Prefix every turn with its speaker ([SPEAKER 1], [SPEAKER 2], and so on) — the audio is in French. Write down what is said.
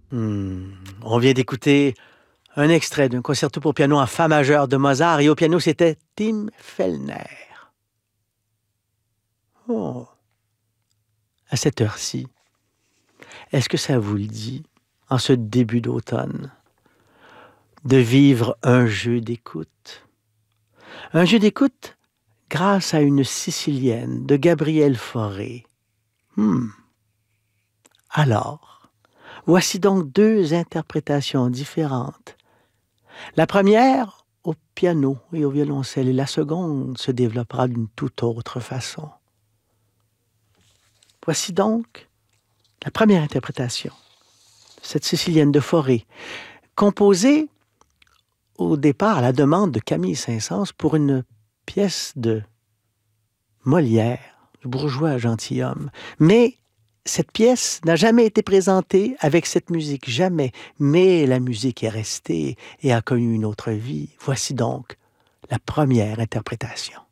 [SPEAKER 1] On vient d'écouter un extrait d'un concerto pour piano en fa majeur de Mozart et au piano, c'était Tim Fellner. Oh, à cette heure-ci, est-ce que ça vous le dit, en ce début d'automne, de vivre un jeu d'écoute? Un jeu d'écoute grâce à une Sicilienne de Gabrielle Fauré. Alors, voici donc deux interprétations différentes. La première au piano et au violoncelle et la seconde se développera d'une toute autre façon. Voici donc la première interprétation, cette Sicilienne de Fauré, composée au départ à la demande de Camille Saint-Saëns pour une pièce de Molière, le bourgeois gentilhomme. Mais cette pièce n'a jamais été présentée avec cette musique, jamais. Mais la musique est restée et a connu une autre vie. Voici donc la première interprétation.